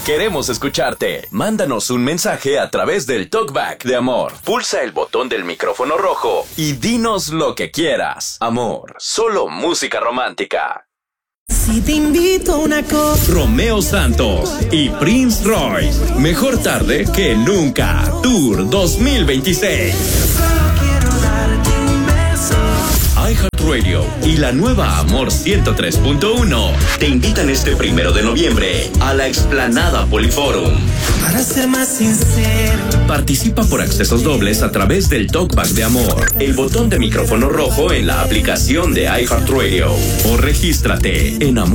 Queremos escucharte. Mándanos un mensaje a través del Talkback de Amor. Pulsa el botón del micrófono rojo y dinos lo que quieras. Amor, solo música romántica. Si te invito a una copa. Romeo Santos y Prince Royce. Mejor tarde que nunca. Tour 2026. iHeartRadio y la nueva Amor 103.1 te invitan este 1 de noviembre a la Explanada Poliforum. Para ser más sincero, participa por accesos dobles a través del Talkback de Amor, el botón de micrófono rojo en la aplicación de iHeartRadio o regístrate en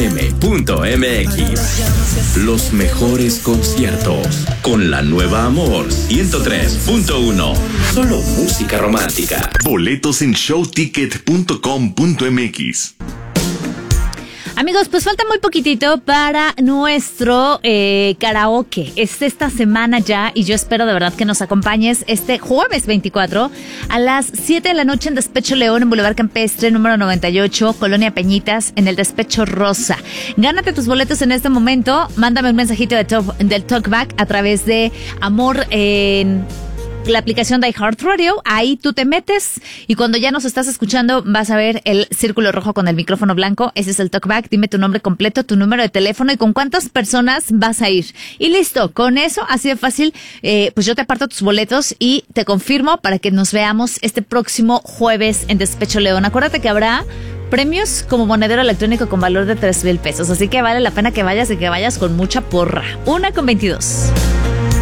amorfm.mx. Los mejores conciertos con la nueva Amor 103.1. Solo música romántica. Boletos en showticket.com.mx. Amigos, pues falta muy poquitito para nuestro karaoke. Es esta semana ya y yo espero de verdad que nos acompañes este jueves 24 a las 7 de la noche en Despecho León, en Boulevard Campestre, número 98, Colonia Peñitas, en el Despecho Rosa. Gánate tus boletos en este momento. Mándame un mensajito del Talkback a través de Amor en la aplicación de iHeartRadio. Ahí tú te metes y cuando ya nos estás escuchando vas a ver el círculo rojo con el micrófono blanco. Ese es el Talkback. Dime tu nombre completo, tu número de teléfono y con cuántas personas vas a ir. Y listo, con eso, así de fácil, pues yo te aparto tus boletos y te confirmo para que nos veamos este próximo jueves en Despecho León. Acuérdate que habrá premios como monedero electrónico con valor de 3,000 pesos. Así que vale la pena que vayas y que vayas con mucha porra. 1:22.